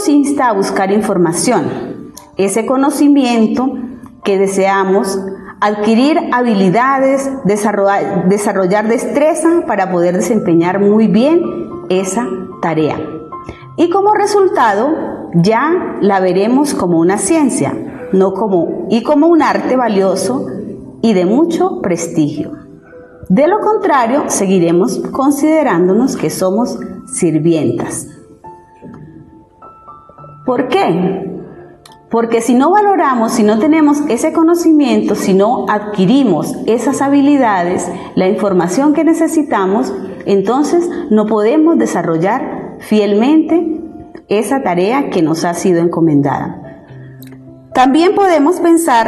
nos insta a buscar información, ese conocimiento que deseamos, adquirir habilidades, desarrollar destreza para poder desempeñar muy bien esa tarea. Y como resultado, ya la veremos como una ciencia, como un arte valioso y de mucho prestigio. De lo contrario, seguiremos considerándonos que somos sirvientas. ¿Por qué? Porque si no valoramos, si no tenemos ese conocimiento, si no adquirimos esas habilidades, la información que necesitamos, entonces no podemos desarrollar fielmente esa tarea que nos ha sido encomendada. También podemos pensar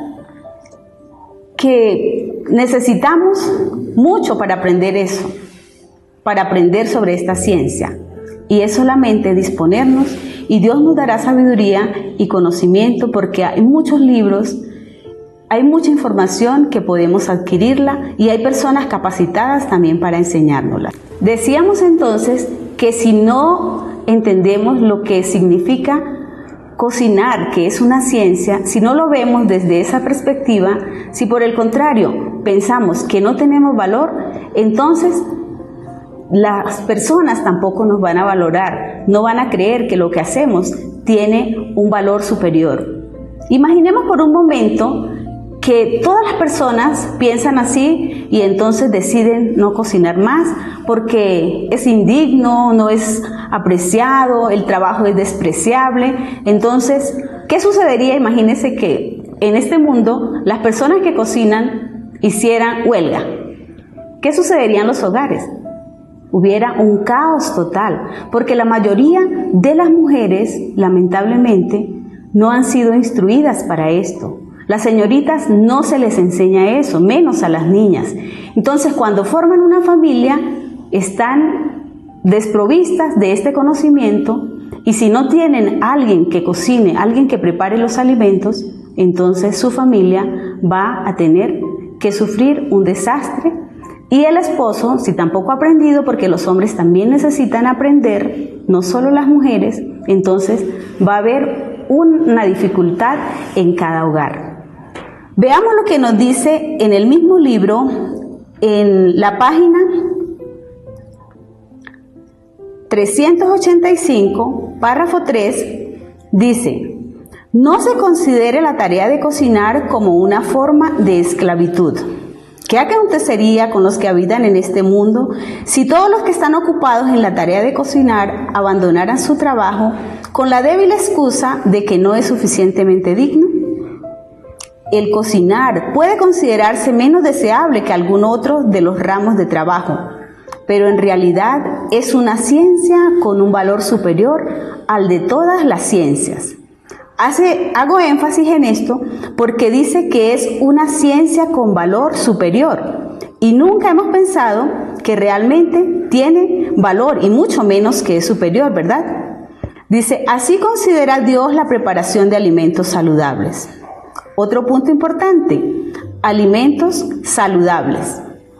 que necesitamos mucho para aprender eso, para aprender sobre esta ciencia. Y es solamente disponernos y Dios nos dará sabiduría y conocimiento porque hay muchos libros, hay mucha información que podemos adquirirla y hay personas capacitadas también para enseñárnosla. Decíamos entonces que si no entendemos lo que significa cocinar, que es una ciencia, si no lo vemos desde esa perspectiva, si por el contrario pensamos que no tenemos valor, entonces las personas tampoco nos van a valorar, no van a creer que lo que hacemos tiene un valor superior. Imaginemos por un momento que todas las personas piensan así y entonces deciden no cocinar más porque es indigno, no es apreciado, el trabajo es despreciable. Entonces, ¿qué sucedería? Imagínense que en este mundo las personas que cocinan hicieran huelga. ¿Qué sucedería en los hogares? Hubiera un caos total, porque la mayoría de las mujeres, lamentablemente, no han sido instruidas para esto. Las señoritas no se les enseña eso, menos a las niñas. Entonces, cuando forman una familia, están desprovistas de este conocimiento y si no tienen alguien que cocine, alguien que prepare los alimentos, entonces su familia va a tener que sufrir un desastre. Y el esposo, si tampoco ha aprendido, porque los hombres también necesitan aprender, no solo las mujeres, entonces va a haber una dificultad en cada hogar. Veamos lo que nos dice en el mismo libro, en la página 385, párrafo 3, dice: no se considere la tarea de cocinar como una forma de esclavitud. ¿Qué acontecería con los que habitan en este mundo si todos los que están ocupados en la tarea de cocinar abandonaran su trabajo con la débil excusa de que no es suficientemente digno? El cocinar puede considerarse menos deseable que algún otro de los ramos de trabajo, pero en realidad es una ciencia con un valor superior al de todas las ciencias. Hago énfasis en esto porque dice que es una ciencia con valor superior y nunca hemos pensado que realmente tiene valor y mucho menos que es superior, ¿verdad? Dice, así considera Dios la preparación de alimentos saludables. Otro punto importante, alimentos saludables.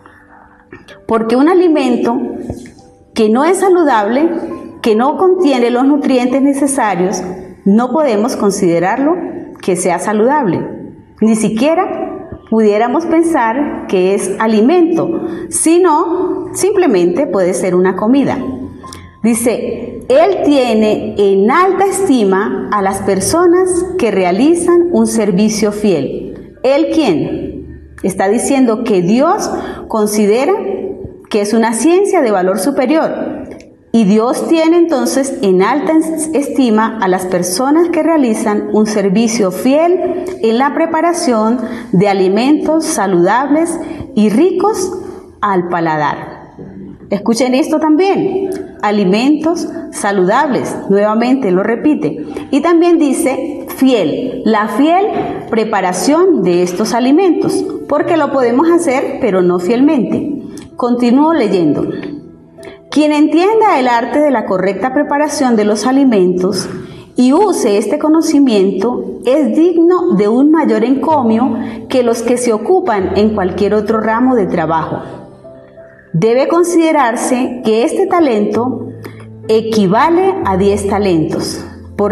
Porque un alimento que no es saludable, que no contiene los nutrientes necesarios, no podemos considerarlo que sea saludable. Ni siquiera pudiéramos pensar que es alimento, sino simplemente puede ser una comida. Dice, Él tiene en alta estima a las personas que realizan un servicio fiel. ¿Él quién? Está diciendo que Dios considera que es una ciencia de valor superior. Y Dios tiene entonces en alta estima a las personas que realizan un servicio fiel en la preparación de alimentos saludables y ricos al paladar. Escuchen esto también, alimentos saludables, nuevamente lo repite. Y también dice fiel, la fiel preparación de estos alimentos, porque lo podemos hacer, pero no fielmente. Continúo leyendo. Quien entienda el arte de la correcta preparación de los alimentos y use este conocimiento es digno de un mayor encomio que los que se ocupan en cualquier otro ramo de trabajo. Debe considerarse que este talento equivale a 10 talentos.